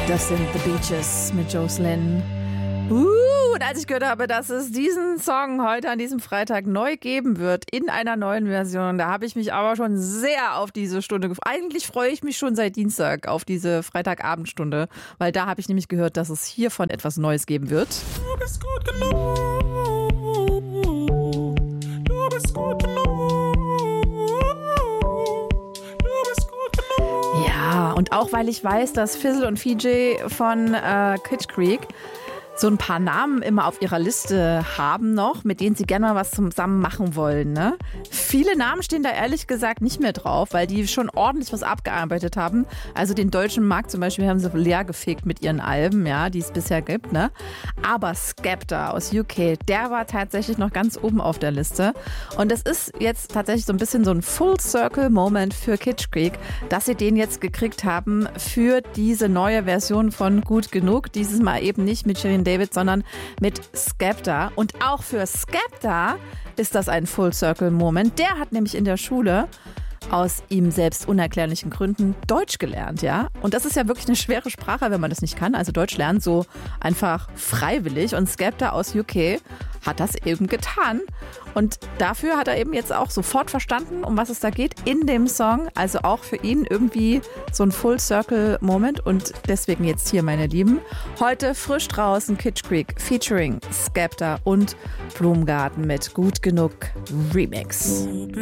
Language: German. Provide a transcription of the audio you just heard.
Das sind The Beaches mit Jocelyn. Und als ich gehört habe, dass es diesen Song heute an diesem Freitag neu geben wird, in einer neuen Version, da habe ich mich aber schon sehr auf diese Stunde gefreut. Eigentlich freue ich mich schon seit Dienstag auf diese Freitagabendstunde, weil da habe ich nämlich gehört, dass es hiervon etwas Neues geben wird. Du bist gut genug. Du bist gut genug. Du bist gut genug. Ja, und auch weil ich weiß, dass Fizzle und Fiji von Kitsch Creek so ein paar Namen immer auf ihrer Liste haben noch, mit denen sie gerne mal was zusammen machen wollen. Ne? Viele Namen stehen da ehrlich gesagt nicht mehr drauf, weil die schon ordentlich was abgearbeitet haben. Also den deutschen Markt zum Beispiel haben sie leer gefegt mit ihren Alben, ja, die es bisher gibt. Ne? Aber Skepta aus UK, der war tatsächlich noch ganz oben auf der Liste. Und es ist jetzt tatsächlich so ein bisschen so ein Full-Circle-Moment für Kitsch Creek, dass sie den jetzt gekriegt haben für diese neue Version von Gut Genug. Dieses Mal eben nicht mit Shirin David, sondern mit Skepta. Und auch für Skepta ist das ein Full-Circle-Moment. Der hat nämlich in der Schule aus ihm selbst unerklärlichen Gründen Deutsch gelernt, ja. Und das ist ja wirklich eine schwere Sprache, wenn man das nicht kann. Also Deutsch lernen so einfach freiwillig. Und Skepta aus UK hat das eben getan. Und dafür hat er eben jetzt auch sofort verstanden, um was es da geht in dem Song. Also auch für ihn irgendwie so ein Full-Circle-Moment. Und deswegen jetzt hier, meine Lieben, heute frisch draußen Kitsch Creek featuring Skepta und Blumengarten mit Gut Genug Remix. Du